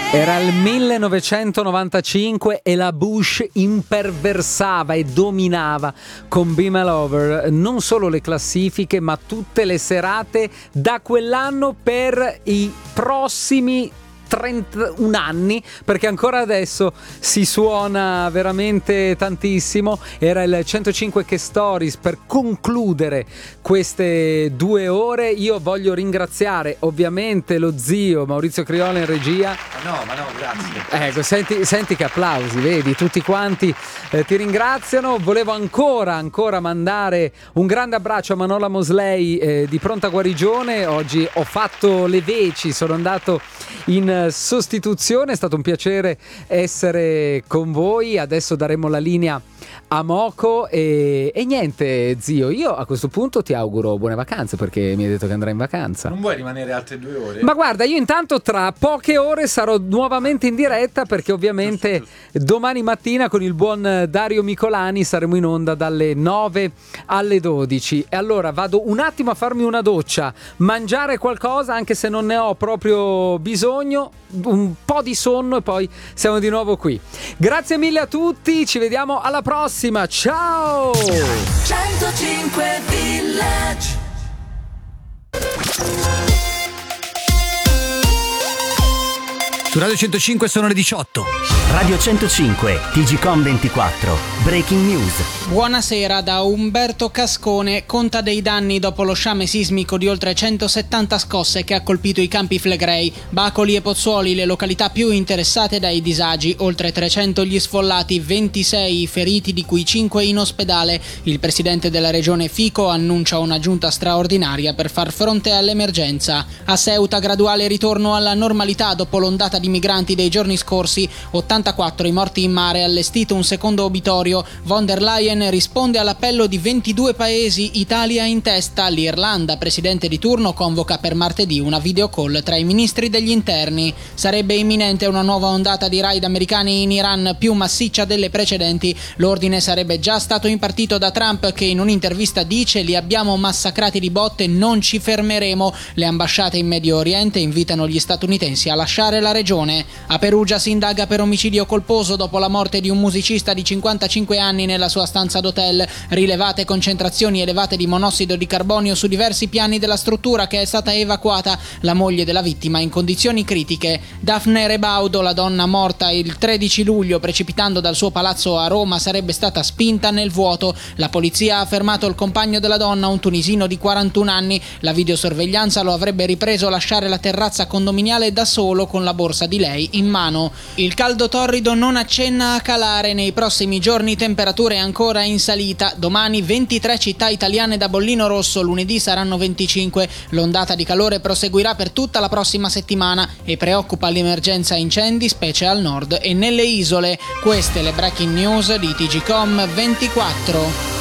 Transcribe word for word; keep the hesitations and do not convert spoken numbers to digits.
Era il millenovecentonovantacinque e la Bush imperversava e dominava con Be My Lover non solo le classifiche ma tutte le serate da quell'anno per i prossimi trentuno anni, perché ancora adesso si suona veramente tantissimo. Era il centocinque che Stories per concludere queste due ore. Io voglio ringraziare ovviamente lo zio Maurizio Criolla in regia. Ma no, ma no, grazie. Ecco, senti, senti che applausi, vedi, tutti quanti eh, ti ringraziano. Volevo ancora, ancora mandare un grande abbraccio a Manola Mosley eh, di Pronta Guarigione. Oggi ho fatto le veci, sono andato in sostituzione, è stato un piacere essere con voi. Adesso daremo la linea a Moco e, e niente zio, io a questo punto ti auguro buone vacanze, perché mi hai detto che andrai in vacanza. Non vuoi rimanere altre due ore? Ma guarda, io intanto tra poche ore sarò nuovamente in diretta, perché ovviamente giusto, giusto. domani mattina con il buon Dario Micolani saremo in onda dalle nove alle dodici, e allora vado un attimo a farmi una doccia, mangiare qualcosa anche se non ne ho proprio bisogno, un po' di sonno e poi siamo di nuovo qui. Grazie mille a tutti, ci vediamo alla prossima, ciao! centocinque Village. Su Radio centocinque sono le diciotto. Radio centocinque, T G Com ventiquattro, Breaking News. Buonasera da Umberto Cascone. Conta dei danni dopo lo sciame sismico di oltre centosettanta scosse che ha colpito i Campi Flegrei, Bacoli e Pozzuoli, le località più interessate dai disagi. Oltre trecento gli sfollati, ventisei i feriti, di cui cinque in ospedale. Il presidente della regione Fico annuncia una giunta straordinaria per far fronte all'emergenza. A Ceuta graduale ritorno alla normalità dopo l'ondata di migranti dei giorni scorsi. ottantaquattro i morti in mare, allestito un secondo obitorio. Von der Leyen risponde all'appello di ventidue paesi, Italia in testa. L'Irlanda, presidente di turno, convoca per martedì una video call tra i ministri degli interni. Sarebbe imminente una nuova ondata di raid americani in Iran, più massiccia delle precedenti. L'ordine sarebbe già stato impartito da Trump, che in un'intervista dice: li abbiamo massacrati di botte, non ci fermeremo. Le ambasciate in Medio Oriente invitano gli statunitensi a lasciare la regione. A Perugia si indaga per omicidio colposo dopo la morte di un musicista di cinquantacinque anni nella sua stanza d'hotel. Rilevate concentrazioni elevate di monossido di carbonio su diversi piani della struttura, che è stata evacuata. La moglie della vittima in condizioni critiche. Daphne Rebaudo, la donna morta il tredici luglio precipitando dal suo palazzo a Roma, sarebbe stata spinta nel vuoto. La polizia ha fermato il compagno della donna, un tunisino di quarantuno anni. La videosorveglianza lo avrebbe ripreso lasciare la terrazza condominiale da solo con la borsa di lei in mano. Il caldo torrido non accenna a calare. Nei prossimi giorni temperature ancora in salita. Domani ventitré città italiane da bollino rosso, lunedì saranno venticinque. L'ondata di calore proseguirà per tutta la prossima settimana e preoccupa l'emergenza incendi, specie al nord e nelle isole. Queste le breaking news di T G Com ventiquattro.